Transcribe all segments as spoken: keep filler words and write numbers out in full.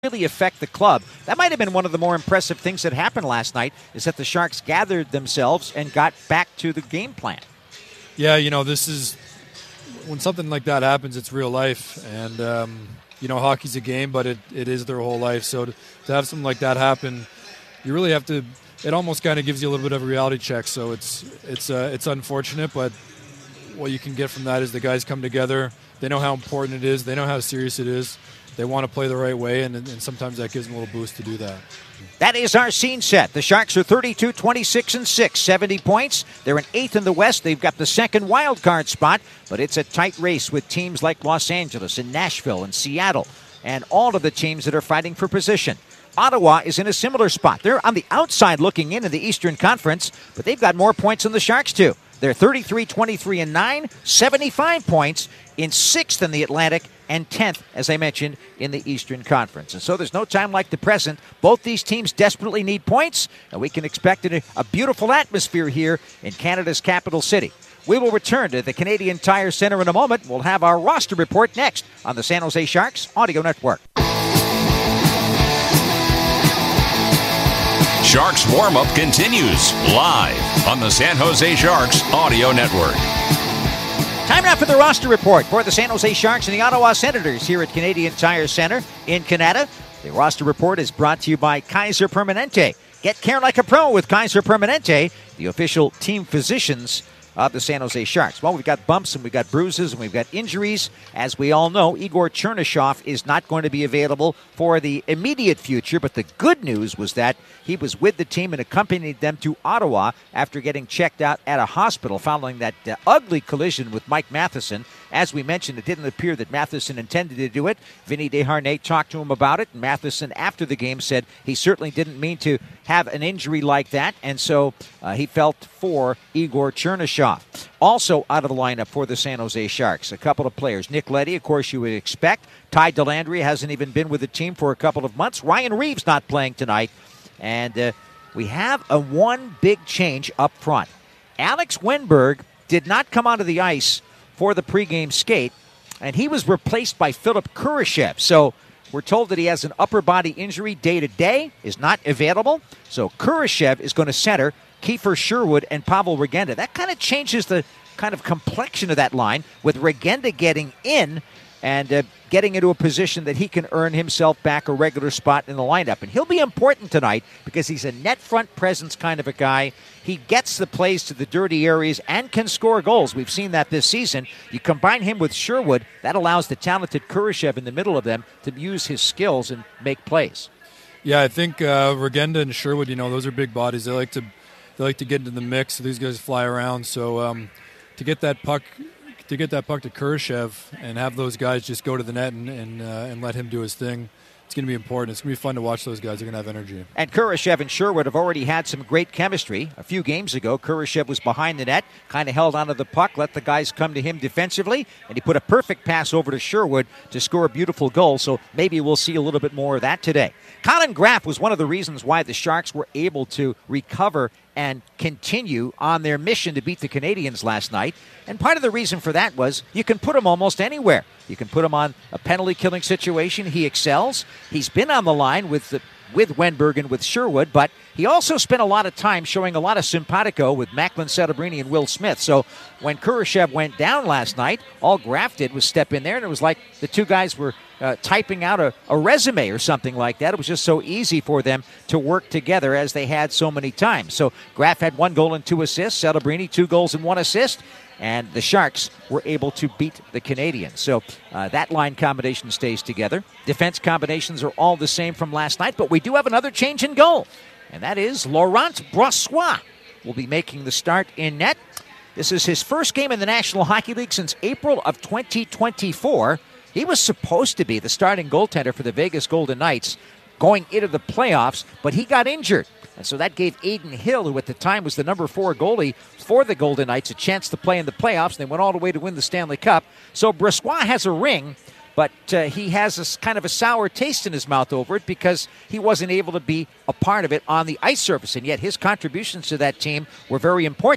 really affect the club. That might have been one of the more impressive things that happened last night, is that the Sharks gathered themselves and got back to the game plan. Yeah, you know, this is, when something like that happens, it's real life. And, um, you know, hockey's a game, but it, it is their whole life. So to, to have something like that happen, you really have to, it almost kind of gives you a little bit of a reality check. So it's, it's, uh, it's unfortunate, but what you can get from that is the guys come together. They know how important it is. They know how serious it is. They want to play the right way, and, and sometimes that gives them a little boost to do that. That is our scene set. The Sharks are thirty-two, twenty-six, and six, seventy points. They're in eighth in the West. They've got the second wild card spot, but it's a tight race with teams like Los Angeles and Nashville and Seattle and all of the teams that are fighting for position. Ottawa is in a similar spot. They're on the outside looking in in the Eastern Conference, but they've got more points than the Sharks do. They're thirty-three, twenty-three, and nine, seventy-five points, in sixth in the Atlantic and tenth, as I mentioned, in the Eastern Conference. And so there's no time like the present. Both these teams desperately need points, and we can expect a, a beautiful atmosphere here in Canada's capital city. We will return to the Canadian Tire Center in a moment. We'll have our roster report next on the San Jose Sharks Audio Network. Sharks warm-up continues live on the San Jose Sharks Audio Network. Time now for the roster report for the San Jose Sharks and the Ottawa Senators here at Canadian Tire Center in Canada. The roster report is brought to you by Kaiser Permanente. Get care like a pro with Kaiser Permanente, the official team physicians of the San Jose Sharks. Well, we've got bumps and we've got bruises and we've got injuries. As we all know, Igor Chernyshov is not going to be available for the immediate future, but the good news was that he was with the team and accompanied them to Ottawa after getting checked out at a hospital following that uh, ugly collision with Mike Matheson. As we mentioned, it didn't appear that Matheson intended to do it. Vinny Desharnais talked to him about it, and Matheson, after the game, said he certainly didn't mean to have an injury like that, and so uh, he felt for Igor Chernyshov. Also out of the lineup for the San Jose Sharks, a couple of players. Nick Leddy, of course, you would expect. Ty Dellandrea hasn't even been with the team for a couple of months. Ryan Reeves not playing tonight. And uh, we have a one big change up front. Alex Wennberg did not come onto the ice for the pregame skate, and he was replaced by Philip Kurashev. So we're told that he has an upper body injury day-to-day, is not available. So Kurashev is going to center Kiefer Sherwood and Pavel Regenda. That kind of changes the kind of complexion of that line, with Regenda getting in and uh, getting into a position that he can earn himself back a regular spot in the lineup. And he'll be important tonight because he's a net front presence kind of a guy. He gets the plays to the dirty areas and can score goals. We've seen that this season. You combine him with Sherwood, that allows the talented Kurashev in the middle of them to use his skills and make plays. Yeah, I think uh, Regenda and Sherwood, you know, those are big bodies. They like to they like to get into the mix. These guys fly around. So um, to get that puck to get that puck to Kurashev and have those guys just go to the net and and, uh, and let him do his thing, it's going to be important. It's going to be fun to watch those guys. They're going to have energy. And Kurashev and Sherwood have already had some great chemistry. A few games ago, Kurashev was behind the net, kind of held onto the puck, let the guys come to him defensively, and he put a perfect pass over to Sherwood to score a beautiful goal. So maybe we'll see a little bit more of that today. Colin Graff was one of the reasons why the Sharks were able to recover and continue on their mission to beat the Canadiens last night. And part of the reason for that was you can put him almost anywhere. You can put him on a penalty-killing situation. He excels. He's been on the line with the, with Wennberg and with Sherwood, but he also spent a lot of time showing a lot of simpatico with Macklin Celebrini and Will Smith. So when Kurashev went down last night, all Graff did was step in there, and it was like the two guys were uh, typing out a, a resume or something like that. It was just so easy for them to work together as they had so many times. So Graff had one goal and two assists. Celebrini, two goals and one assist. And the Sharks were able to beat the Canadiens. So uh, that line combination stays together. Defense combinations are all the same from last night, but we do have another change in goal. And that is Laurent Brossoit will be making the start in net. This is his first game in the National Hockey League since April of twenty twenty-four. He was supposed to be the starting goaltender for the Vegas Golden Knights going into the playoffs, but he got injured. And so that gave Adin Hill, who at the time was the number four goalie for the Golden Knights, a chance to play in the playoffs. And they went all the way to win the Stanley Cup. So Brossoit has a ring, but uh, he has a kind of a sour taste in his mouth over it because he wasn't able to be a part of it on the ice surface. And yet his contributions to that team were very important.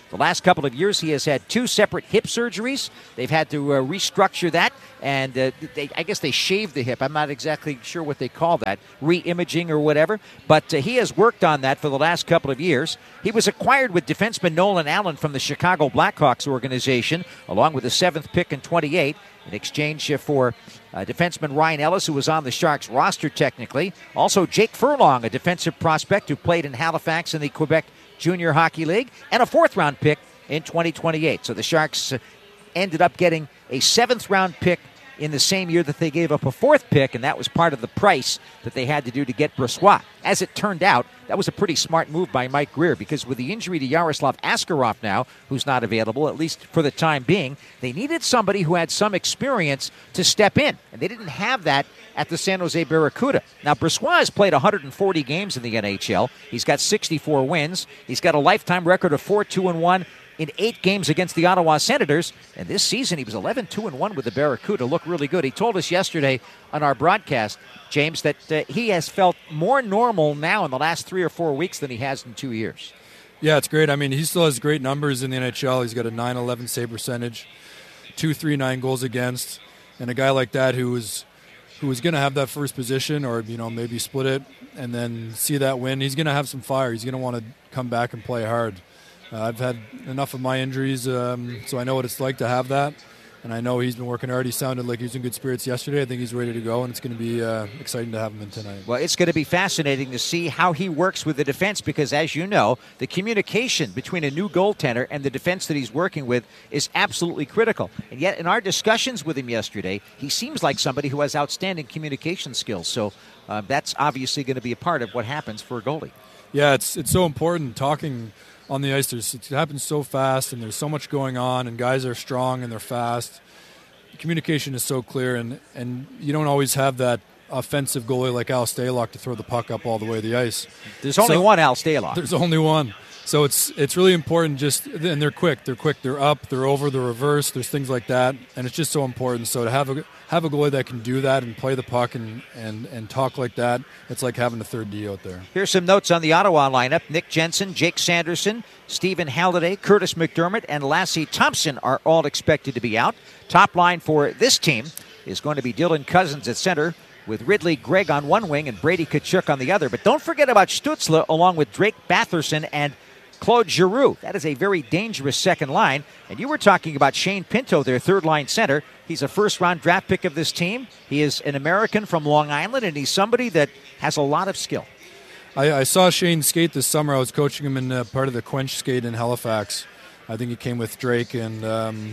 The last couple of years, he has had two separate hip surgeries. They've had to uh, restructure that, and uh, they, I guess they shaved the hip. I'm not exactly sure what they call that, re-imaging or whatever. But uh, he has worked on that for the last couple of years. He was acquired with defenseman Nolan Allen from the Chicago Blackhawks organization, along with the seventh pick in twenty-eight, in exchange for uh, defenseman Ryan Ellis, who was on the Sharks roster technically. Also, Jake Furlong, a defensive prospect who played in Halifax in the Quebec Junior Hockey League, and a fourth-round pick in twenty twenty-eight. So the Sharks uh, ended up getting a seventh-round pick in the same year that they gave up a fourth pick, and that was part of the price that they had to do to get Brossoit. As it turned out, that was a pretty smart move by Mike Grier, because with the injury to Yaroslav Askarov now, who's not available, at least for the time being, they needed somebody who had some experience to step in, and they didn't have that at the San Jose Barracuda. Now, Brossoit has played one hundred forty games in the N H L. He's got sixty-four wins. He's got a lifetime record of four two and one in eight games against the Ottawa Senators. And this season, he was eleven two and one with the Barracuda. Looked really good. He told us yesterday on our broadcast, James, that uh, he has felt more normal now in the last three or four weeks than he has in two years. Yeah, it's great. I mean, he still has great numbers in the N H L. He's got a nine eleven save percentage, two thirty-nine goals against, and a guy like that who was who was going to have that first position, or you know maybe split it and then see that win. He's going to have some fire. He's going to want to come back and play hard. Uh, I've had enough of my injuries, um, so I know what it's like to have that. And I know he's been working hard. He sounded like he was in good spirits yesterday. I think he's ready to go, and it's going to be uh, exciting to have him in tonight. Well, it's going to be fascinating to see how he works with the defense, because, as you know, the communication between a new goaltender and the defense that he's working with is absolutely critical. And yet, in our discussions with him yesterday, he seems like somebody who has outstanding communication skills. So uh, that's obviously going to be a part of what happens for a goalie. Yeah, it's it's so important talking on the ice. There's, it happens so fast, and there's so much going on, and guys are strong and they're fast. Communication is so clear, and, and you don't always have that offensive goalie like Al Stalock to throw the puck up all the way to the ice. There's only so, one Al Stalock. There's only one. So it's it's really important. Just and they're quick. They're quick. They're up. They're over. They're reverse. There's things like that, and it's just so important. So to have a have a goalie that can do that and play the puck and, and, and talk like that, it's like having a third D out there. Here's some notes on the Ottawa lineup. Nick Jensen, Jake Sanderson, Stephen Halliday, Curtis McDermott, and Lassie Thompson are all expected to be out. Top line for this team is going to be Dylan Cousins at center, with Ridley Gregg on one wing and Brady Tkachuk on the other. But don't forget about Stützle along with Drake Batherson and Claude Giroux. That is a very dangerous second line. And you were talking about Shane Pinto, their third-line center. He's a first-round draft pick of this team. He is an American from Long Island, and he's somebody that has a lot of skill. I, I saw Shane skate this summer. I was coaching him in uh, part of the Quench skate in Halifax. I think he came with Drake, and um,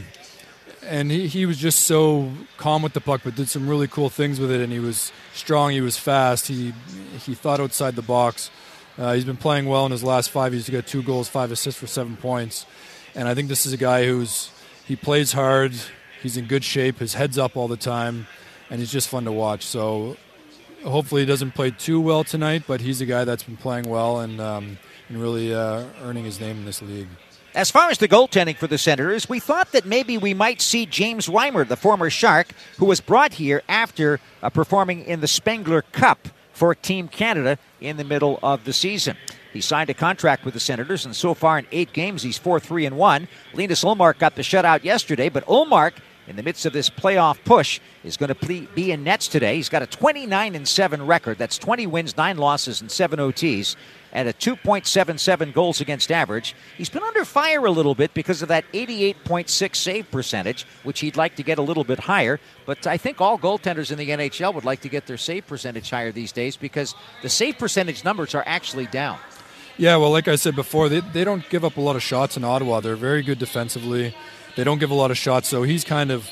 and he, he was just so calm with the puck, but did some really cool things with it, and he was strong, he was fast, he he thought outside the box. Uh, he's been playing well in his last five. He's got two goals, five assists for seven points. And I think this is a guy who's he plays hard. He's in good shape. His head's up all the time, and he's just fun to watch. So hopefully he doesn't play too well tonight, but he's a guy that's been playing well and, um, and really uh, earning his name in this league. As far as the goaltending for the Senators, we thought that maybe we might see James Reimer, the former Shark, who was brought here after uh, performing in the Spengler Cup for Team Canada in the middle of the season. He signed a contract with the Senators, and so far in eight games, he's four three and one. Linus Ullmark got the shutout yesterday, but Ullmark, in the midst of this playoff push, is going to be in nets today. He's got a twenty-nine and seven record. That's twenty wins, nine losses, and seven O Ts, and a two point seven seven goals against average. He's been under fire a little bit because of that eighty-eight point six save percentage, which he'd like to get a little bit higher. But I think all goaltenders in the N H L would like to get their save percentage higher these days, because the save percentage numbers are actually down. Yeah, well, like I said before, they, they don't give up a lot of shots in Ottawa. They're very good defensively. They don't give a lot of shots, so he's kind of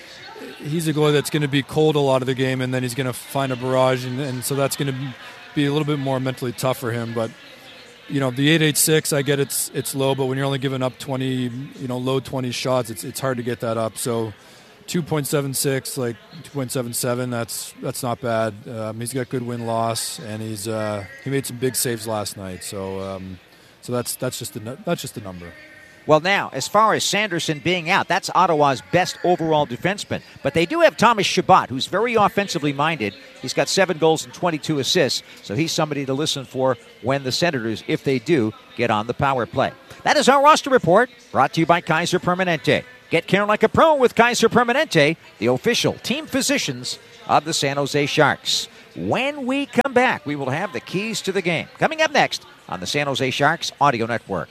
he's a goalie that's going to be cold a lot of the game, and then he's going to find a barrage, and, and so that's going to be a little bit more mentally tough for him. But you know, the eight eight six, I get it's it's low, but when you're only giving up twenty, you know, low twenty shots, it's it's hard to get that up. So two point seven six, like two point seven seven, that's that's not bad. Um, he's got good win loss, and he's uh, he made some big saves last night. So um, so that's that's just the that's just the number. Well, now, as far as Sanderson being out, that's Ottawa's best overall defenseman. But they do have Thomas Chabot, who's very offensively minded. He's got seven goals and twenty-two assists, so he's somebody to listen for when the Senators, if they do, get on the power play. That is our roster report, brought to you by Kaiser Permanente. Get care like a pro with Kaiser Permanente, the official team physicians of the San Jose Sharks. When we come back, we will have the keys to the game. Coming up next on the San Jose Sharks Audio Network.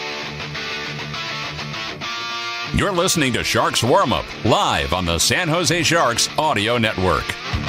You're listening to Sharks Warm-Up, live on the San Jose Sharks Audio Network.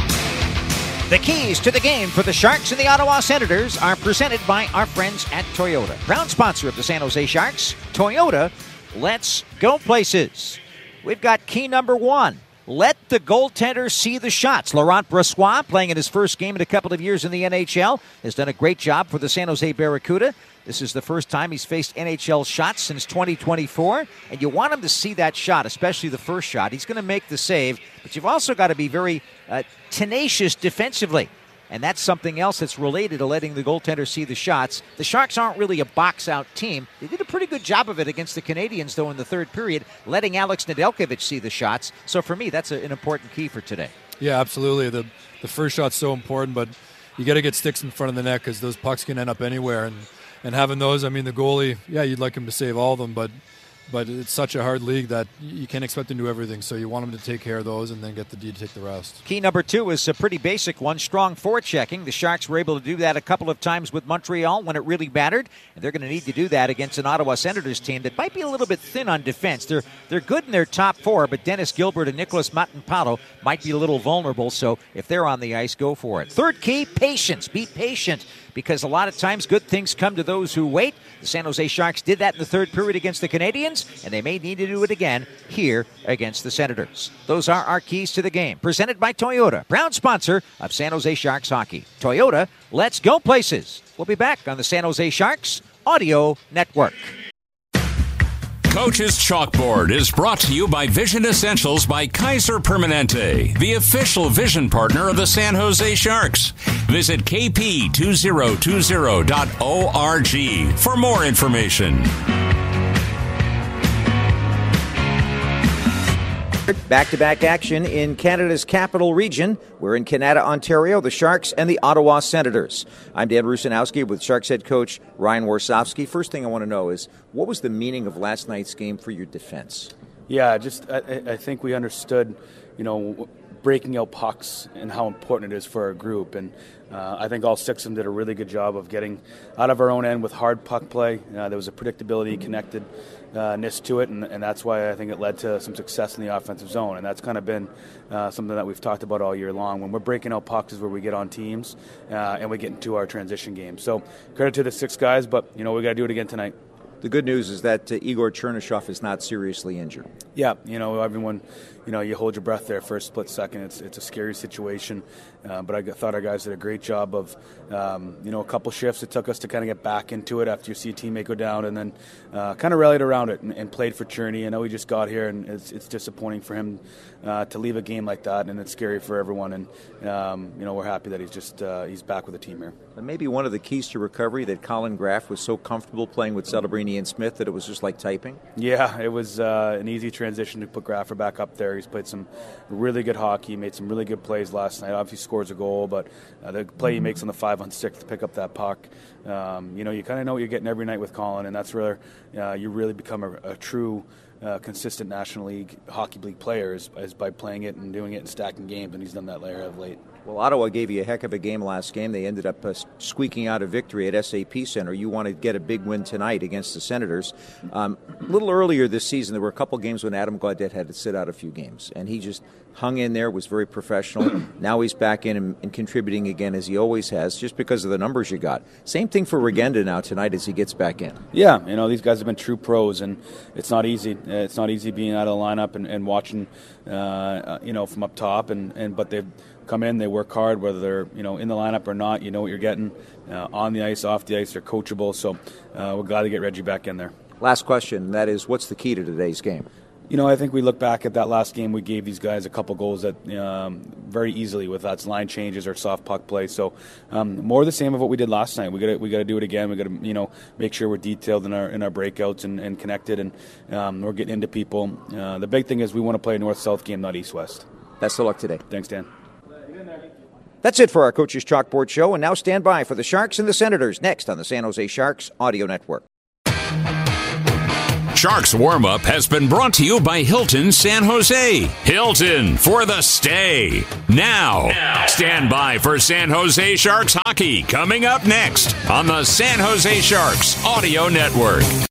The keys to the game for the Sharks and the Ottawa Senators are presented by our friends at Toyota. Proud sponsor of the San Jose Sharks, Toyota, let's go places. We've got key number one. Let the goaltender see the shots. Laurent Brossoit, playing in his first game in a couple of years in the N H L, has done a great job for the San Jose Barracuda. This is the first time he's faced N H L shots since twenty twenty-four, and you want him to see that shot, especially the first shot. He's going to make the save, but you've also got to be very uh, tenacious defensively, and that's something else that's related to letting the goaltender see the shots. The Sharks aren't really a box-out team. They did a pretty good job of it against the Canadiens, though, in the third period, letting Alex Nedeljkovic see the shots. So for me, that's a, an important key for today. Yeah, absolutely. The, the first shot's so important, but you got to get sticks in front of the net because those pucks can end up anywhere, and And having those, I mean, the goalie, yeah, you'd like him to save all of them, but but it's such a hard league that you can't expect him to do everything. So you want him to take care of those and then get the D to take the rest. Key number two is a pretty basic one, strong forechecking. The Sharks were able to do that a couple of times with Montreal when it really mattered, and they're going to need to do that against an Ottawa Senators team that might be a little bit thin on defense. They're they're good in their top four, but Dennis Gilbert and Nicholas Matanpato might be a little vulnerable, so if they're on the ice, go for it. Third key, patience. Be patient, because a lot of times good things come to those who wait. The San Jose Sharks did that in the third period against the Canadiens, and they may need to do it again here against the Senators. Those are our keys to the game. Presented by Toyota, proud sponsor of San Jose Sharks hockey. Toyota, let's go places. We'll be back on the San Jose Sharks Audio Network. Coach's Chalkboard is brought to you by Vision Essentials by Kaiser Permanente, the official vision partner of the San Jose Sharks. Visit k p two zero two zero dot org for more information. Back-to-back action in Canada's capital region. We're in Canada, Ontario, the Sharks and the Ottawa Senators. I'm Dan Rusanowski with Sharks head coach Ryan Warsofsky. First thing I want to know is, what was the meaning of last night's game for your defense? Yeah, just I, I think we understood, you know, breaking out pucks and how important it is for our group. And uh, I think all six of them did a really good job of getting out of our own end with hard puck play. Uh, there was a predictability, connectedness to it, and, and that's why I think it led to some success in the offensive zone. And that's kind of been uh, something that we've talked about all year long. When we're breaking out pucks is where we get on teams uh, and we get into our transition game. So credit to the six guys, but, you know, we got to do it again tonight. The good news is that uh, Igor Chernyshov is not seriously injured. Yeah, you know, everyone, you know, you hold your breath there for a split second. It's it's a scary situation, uh, but I thought our guys did a great job of, um, you know, a couple shifts. It took us to kind of get back into it after you see a teammate go down, and then uh, kind of rallied around it and, and played for Cherney. I know he just got here, and it's, it's disappointing for him uh, to leave a game like that, and it's scary for everyone. And um, you know, we're happy that he's just uh, he's back with the team here. And maybe one of the keys to recovery that Colin Graff was so comfortable playing with Celebrini and Smith that it was just like typing. Yeah, it was uh, an easy transition to put Graffer back up there. He's played some really good hockey, made some really good plays last night. Obviously scores a goal, but uh, the play he makes on the five on six to pick up that puck, um, you know, you kind of know what you're getting every night with Colin, and that's where uh, you really become a, a true Uh, consistent National League Hockey League player is, is by playing it and doing it and stacking games, and he's done that later of late. Well, Ottawa gave you a heck of a game last game. They ended up uh, squeaking out a victory at S A P Center. You want to get a big win tonight against the Senators. Um, a little earlier this season, there were a couple games when Adam Gaudette had to sit out a few games, and he just hung in there, was very professional. Now he's back in and, and contributing again, as he always has, just because of the numbers you got. Same thing for Regenda now tonight as he gets back in. Yeah, you know, these guys have been true pros, and it's not easy. It's not easy being out of the lineup and, and watching, uh, you know, from up top, and, and but they've come in, they work hard, whether they're, you know, in the lineup or not. You know what you're getting uh, on the ice, off the ice. They're coachable, so uh, we're glad to get Reggie back in there. Last question, that is, what's the key to today's game? You know, I think we look back at that last game. We gave these guys a couple goals that um, very easily with that's line changes or soft puck play. So um, more the same of what we did last night. We got we got to do it again. We got to you know make sure we're detailed in our in our breakouts and, and connected, and um, we're getting into people. Uh, the big thing is we want to play a north-south game, not east-west. Best of luck today. Thanks, Dan. That's it for our Coach's Chalkboard Show, and now stand by for the Sharks and the Senators next on the San Jose Sharks Audio Network. Sharks Warm-Up has been brought to you by Hilton San Jose. Hilton for the stay. Now, now, stand by for San Jose Sharks hockey coming up next on the San Jose Sharks Audio Network.